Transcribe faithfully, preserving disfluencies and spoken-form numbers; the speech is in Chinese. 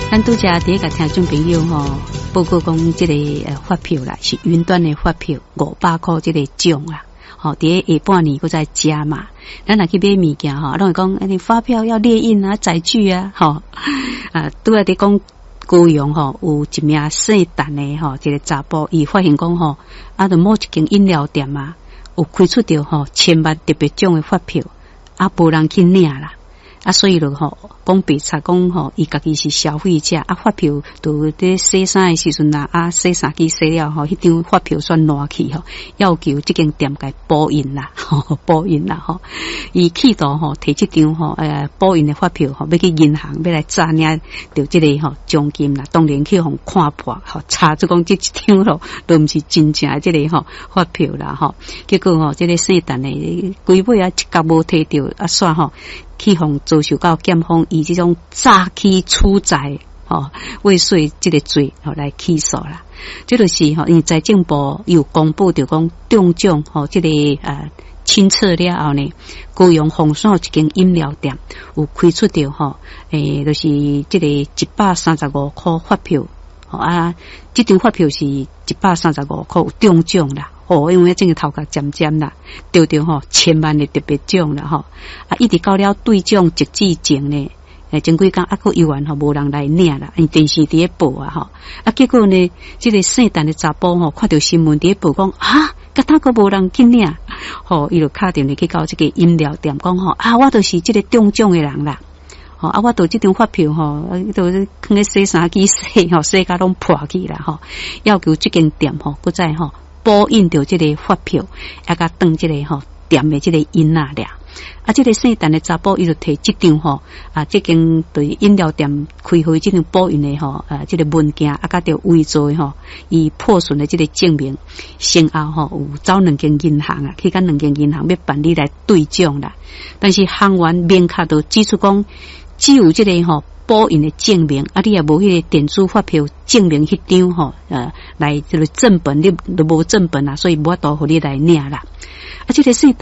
咱拄则第一个听众朋友吼报告讲，这个呃发票啦是云端的发票五百块这个奖啊，吼，伫下半年搁再加嘛。咱若去买物件吼，拢会讲，你发票要列印啊、载具啊，吼啊，拄仔伫讲高雄吼有一名姓陈的吼，一个查甫，伊发现讲吼，啊，着某一间饮料店啊，有开出着吼千万特别奖的发票，啊，无人去领啦。啊，所以咯吼，讲白贼讲吼，伊家己是消费者，啊，发票都伫洗衫的时阵啦，啊，洗衫机洗了吼，迄张发票算烂去吼，要求即间店家补印啦，吼，补印啦吼，伊企图吼摕即张吼诶补印的发票吼，要去银行要来查领着即个吼奖金啦，当然去互看破吼，查就讲即一张咯，都毋是真正的即个吼发票啦吼，结果吼即个姓陈的规尾啊一角无摕着啊煞吼。去互遭受到检方以这种诈欺储财、吼未遂这个罪吼来起诉啦。这就是吼，因为财政部有公布着讲中奖吼，这个呃清册了后呢，高雄红山一间饮料店有开出着吼，诶，就是这个一百三十五块发票，吼啊，这张发票是一百三十五块有中奖啦。哦，因为这个头壳尖尖啦，得着吼千万的特别奖啦吼，啊，一直到了兑奖截止前呢，诶，前几工啊个有完吼，无人来领啦，因电视伫咧报啊吼，啊，结果呢，这个姓陈的查甫吼，看到新闻伫咧报讲啊，甲他个无人去领，吼，伊就敲电话去到这个饮料店讲吼，啊，我就是这个中奖的人啦。吼啊！我到这张发票吼，都是放咧洗衫机洗吼，洗甲拢破去啦吼，要求这间店吼，搁再吼。补印着这个发票，啊，甲当这个吼店的这个印啊俩，啊，这个姓陈的查甫伊就摕这张吼啊，这间对饮料店开会这张补印的吼啊，这个文件啊，甲着伪造的吼，伊破损的这个证明，先后吼有找两间银行啊，去甲两间银行要办理来对奖啦，但是行员明确都指出讲，只有这个吼。补印的证明，啊，你也无迄个电子发票证明迄张吼，呃，来这个正本你都无正本啊，所以无法度互你来领啦。啊，这个姓